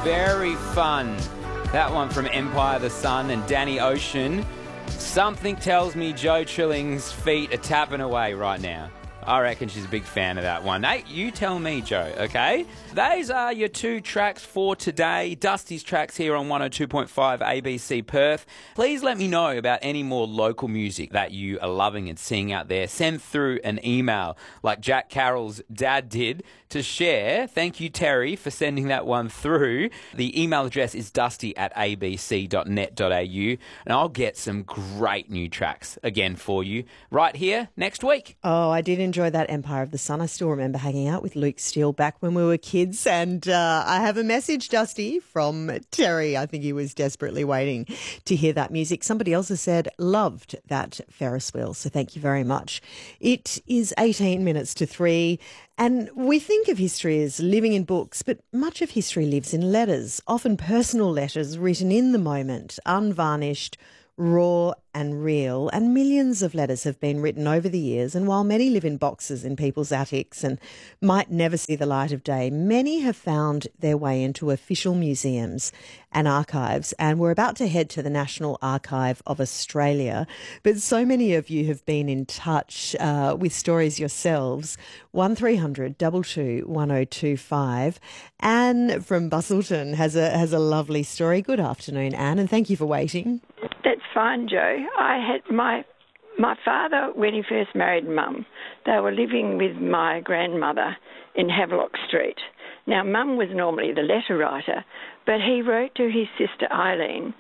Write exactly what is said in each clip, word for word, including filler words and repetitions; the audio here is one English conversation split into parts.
Very fun. That one from Empire the Sun and Danny Ocean. Something tells me Joe Trilling's feet are tapping away right now. I reckon she's a big fan of that one. Hey, you tell me, Joe, okay? Those are your two tracks for today. Dusty's tracks here on one oh two point five A B C Perth. Please let me know about any more local music that you are loving and seeing out there. Send through an email like Jack Carroll's dad did to share. Thank you, Terry, for sending that one through. The email address is dusty at a b c dot net dot a u, and I'll get some great new tracks again for you right here next week. Oh, I did enjoy that Empire of the Sun. I still remember hanging out with Luke Steele back when we were kids, and uh, I have a message, Dusty, from Terry. I think he was desperately waiting to hear that music. Somebody else has said, loved that Ferris wheel, so thank you very much. It is eighteen minutes to three, and we think of history as living in books, but much of history lives in letters, often personal letters written in the moment, unvarnished, raw and real, and millions of letters have been written over the years, and while many live in boxes in people's attics and might never see the light of day, many have found their way into official museums and archives, and we're about to head to the National Archive of Australia. But so many of you have been in touch uh, with stories yourselves. one three hundred two two one oh two five. Anne from Bustleton has a has a lovely story. Good afternoon, Anne, and thank you for waiting. That's fine, Joe. I had my my father, when he first married Mum, they were living with my grandmother in Havelock Street. Now, Mum was normally the letter writer, but he wrote to his sister Eileen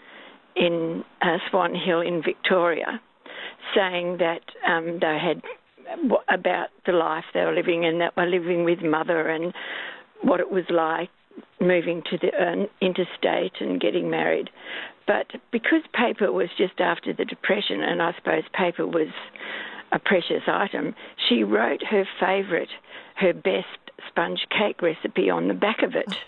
in uh, Swan Hill in Victoria, saying that um, they had about the life they were living and that were living with Mother and what it was like moving to the uh, interstate and getting married. But because paper was just after the Depression, and I suppose paper was a precious item, she wrote her favourite, her best sponge cake recipe on the back of it.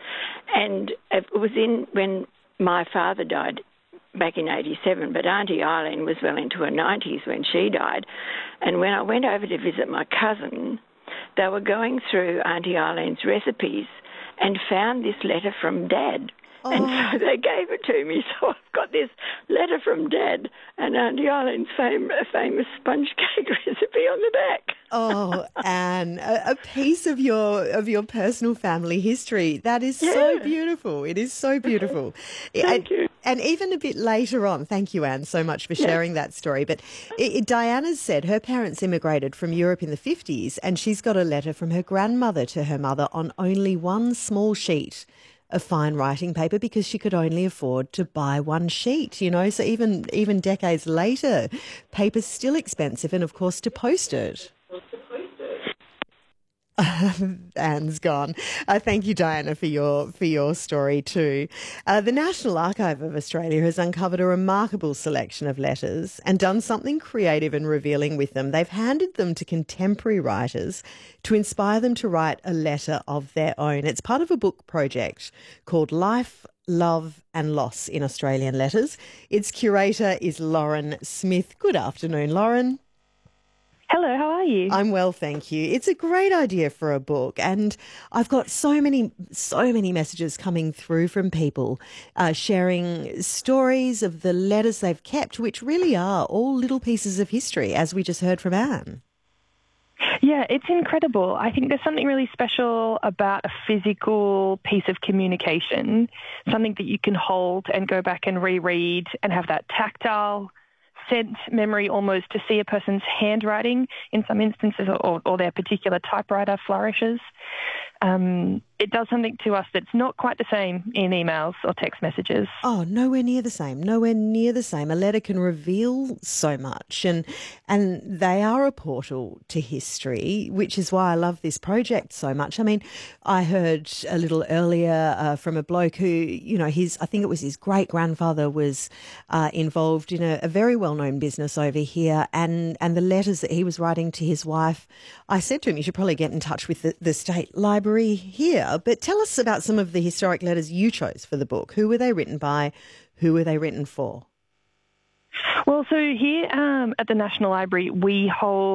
And it was in when my father died back in eighty-seven, but Auntie Eileen was well into her nineties when she died. And when I went over to visit my cousin, they were going through Auntie Eileen's recipes and found this letter from Dad. Oh. And so they gave it to me. So I've got this letter from Dad and Auntie Eileen's fam- famous sponge cake recipe on the back. Oh, Anne, a, a piece of your of your personal family history. That is yeah. so beautiful. It is so beautiful. Thank and, you. And even a bit later on, thank you, Anne, so much for sharing yeah. that story. But it, it, Diana's said her parents immigrated from Europe in the fifties, and she's got a letter from her grandmother to her mother on only one small sheet of fine writing paper because she could only afford to buy one sheet, you know. So even even decades later, paper's still expensive, and of course to post it. Anne's gone. Uh, thank you, Diana, for your for your story too. Uh, the National Archive of Australia has uncovered a remarkable selection of letters and done something creative and revealing with them. They've handed them to contemporary writers to inspire them to write a letter of their own. It's part of a book project called Life, Love and Loss in Australian Letters. Its curator is Lauren Smith. Good afternoon, Lauren. Hello, how are you? I'm well, thank you. It's a great idea for a book, and I've got so many, so many messages coming through from people uh, sharing stories of the letters they've kept, which really are all little pieces of history, as we just heard from Anne. Yeah, it's incredible. I think there's something really special about a physical piece of communication, something that you can hold and go back and reread and have that tactile scent memory almost to see a person's handwriting in some instances or, or their particular typewriter flourishes. Um, it does something to us that's not quite the same in emails or text messages. Oh, nowhere near the same, nowhere near the same. A letter can reveal so much, and and they are a portal to history, which is why I love this project so much. I mean, I heard a little earlier uh, from a bloke who, you know, his I think it was his great-grandfather was uh, involved in a, a very well-known business over here, and, and the letters that he was writing to his wife, I said to him, you should probably get in touch with the, the State Library here. But tell us about some of the historic letters you chose for the book. Who were they written by? Who were they written for? Well, so here um, at the National Library, we hold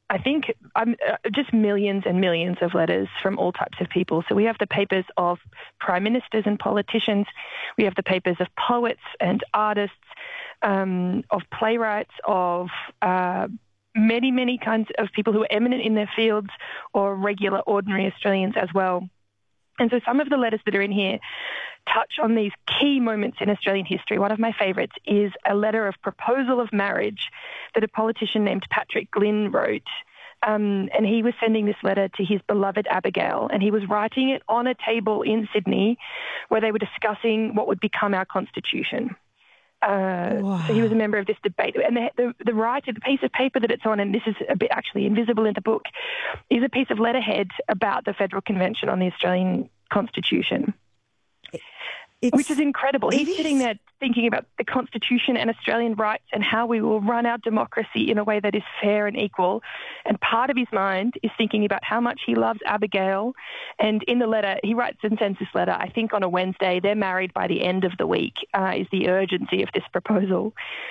I think um, uh, just millions and millions of letters from all types of people. So we have the papers of prime ministers and politicians. We have the papers of poets and artists, um, of playwrights, of uh, many, many kinds of people who are eminent in their fields or regular, ordinary Australians as well. And so some of the letters that are in here touch on these key moments in Australian history. One of my favourites is a letter of proposal of marriage that a politician named Patrick Glynn wrote. Um, and he was sending this letter to his beloved Abigail, and he was writing it on a table in Sydney where they were discussing what would become our constitution. Uh, wow. So he was a member of this debate. And the, the, the writer, the piece of paper that it's on, and this is a bit actually invisible in the book, is a piece of letterhead about the Federal Convention on the Australian Constitution. It's, which is incredible. He's is. sitting there thinking about the Constitution and Australian rights and how we will run our democracy in a way that is fair and equal. And part of his mind is thinking about how much he loves Abigail. And in the letter, he writes and sends this letter, I think on a Wednesday. They're married by the end of the week, uh, is the urgency of this proposal.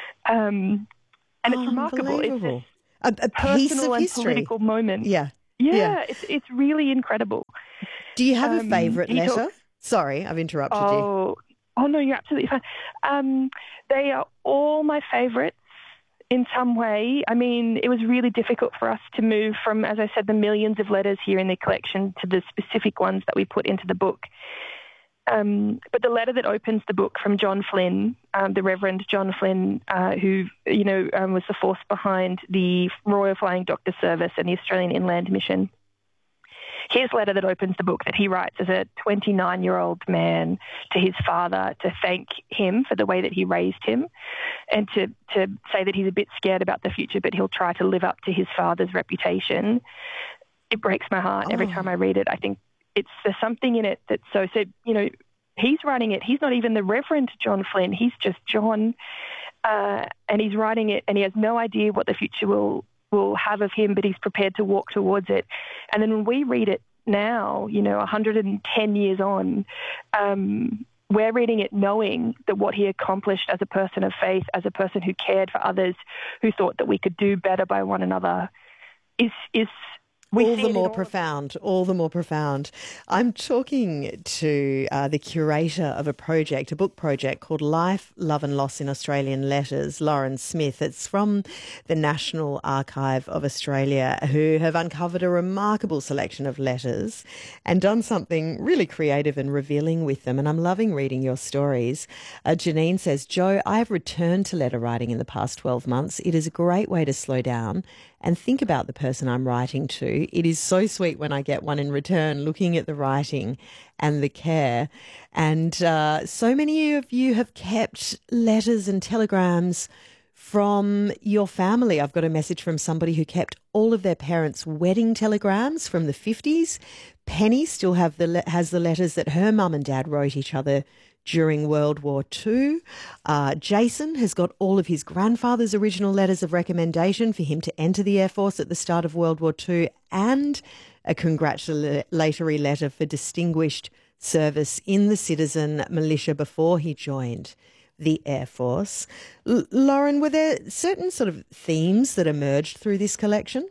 Um, and oh, it's remarkable. It's a, a personal piece of and history. Political moment. Yeah. Yeah, yeah. It's, it's really incredible. Do you have um, a favourite letter? Talks, Sorry, I've interrupted oh, you. Oh, no, you're absolutely fine. Um, they are all my favourites in some way. I mean, it was really difficult for us to move from, as I said, the millions of letters here in the collection to the specific ones that we put into the book. Um, but the letter that opens the book from John Flynn, um, the Reverend John Flynn, uh, who, you know, um, was the force behind the Royal Flying Doctor Service and the Australian Inland Mission. His letter that opens the book that he writes as a twenty-nine-year-old man to his father to thank him for the way that he raised him and to, to say that he's a bit scared about the future, but he'll try to live up to his father's reputation. It breaks my heart every oh. time I read it. I think it's there's something in it that's so, so, you know, he's writing it. He's not even the Reverend John Flynn. He's just John, uh, and he's writing it, and he has no idea what the future will will have of him, but he's prepared to walk towards it. And then when we read it now, you know, one hundred ten years on, um, we're reading it knowing that what he accomplished as a person of faith, as a person who cared for others, who thought that we could do better by one another, is is We all the more all profound, all the more profound. I'm talking to uh, the curator of a project, a book project called Life, Love and Loss in Australian Letters, Lauren Smith. It's from the National Archive of Australia, who have uncovered a remarkable selection of letters and done something really creative and revealing with them. And I'm loving reading your stories. Uh, Janine says, Jo, I've returned to letter writing in the past twelve months. It is a great way to slow down and think about the person I'm writing to. It is so sweet when I get one in return, looking at the writing and the care. And uh, so many of you have kept letters and telegrams from your family. I've got a message from somebody who kept all of their parents' wedding telegrams from the fifties. Penny still have the has the letters that her mum and dad wrote each other during World War Two. Uh, Jason has got all of his grandfather's original letters of recommendation for him to enter the Air Force at the start of World War Two, and a congratulatory letter for distinguished service in the citizen militia before he joined the Air Force. L- Lauren, were there certain sort of themes that emerged through this collection?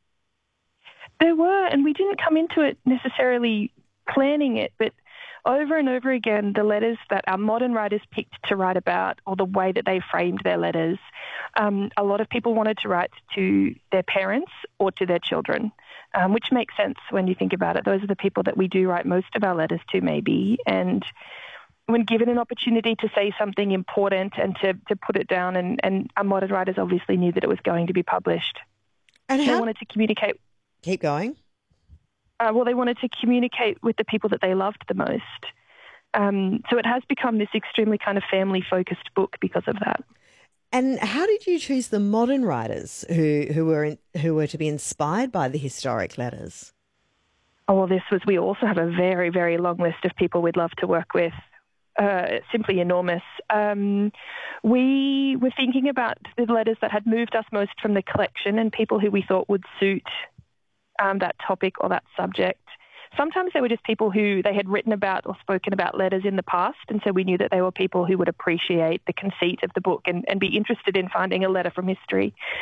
There were, and we didn't come into it necessarily planning it, but over and over again, the letters that our modern writers picked to write about, or the way that they framed their letters, um, a lot of people wanted to write to their parents or to their children, um, which makes sense when you think about it. Those are the people that we do write most of our letters to, maybe. And when given an opportunity to say something important and to, to put it down, and, and our modern writers obviously knew that it was going to be published. And they how- wanted to communicate. Keep going. Uh, well, they wanted to communicate with the people that they loved the most. Um, so it has become this extremely kind of family-focused book because of that. And how did you choose the modern writers who, who were in, who were to be inspired by the historic letters? Oh, well, this was, we also have a very, very long list of people we'd love to work with. Uh, simply enormous. Um, we were thinking about the letters that had moved us most from the collection and people who we thought would suit um, that topic or that subject. Sometimes they were just people who they had written about or spoken about letters in the past, and so we knew that they were people who would appreciate the conceit of the book and, and be interested in finding a letter from history.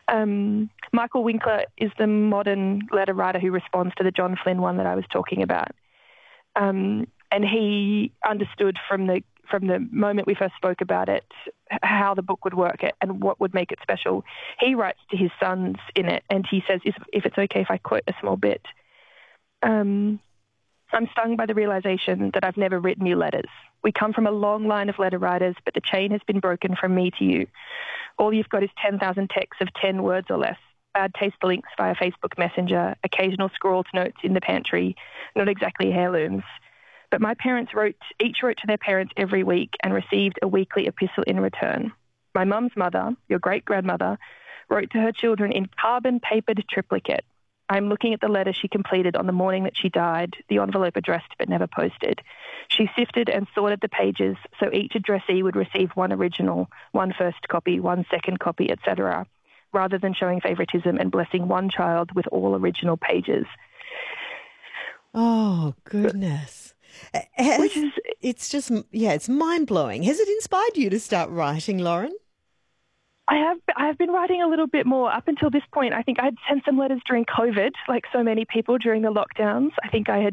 Um, Michael Winkler is the modern letter writer who responds to the John Flynn one that I was talking about. Um, and he understood from the from the moment we first spoke about it how the book would work and what would make it special. He writes to his sons in it, and he says, if, if it's okay if I quote a small bit, um, I'm stung by the realization that I've never written you letters. We come from a long line of letter writers, but the chain has been broken from me to you. All you've got is ten thousand texts of ten words or less, bad taste links via Facebook Messenger, occasional scrawled notes in the pantry, not exactly heirlooms. But my parents wrote, each wrote to their parents every week and received a weekly epistle in return. My mum's mother, your great-grandmother, wrote to her children in carbon-papered triplicate. I'm looking at the letter she completed on the morning that she died, the envelope addressed but never posted. She sifted and sorted the pages so each addressee would receive one original, one first copy, one second copy, et cetera, rather than showing favouritism and blessing one child with all original pages. Oh, goodness. Has, Which is, it's just, yeah, it's mind-blowing. Has it inspired you to start writing, Lauren? I have I have been writing a little bit more. Up until this point, I think I had sent some letters during COVID, like so many people during the lockdowns. I think I had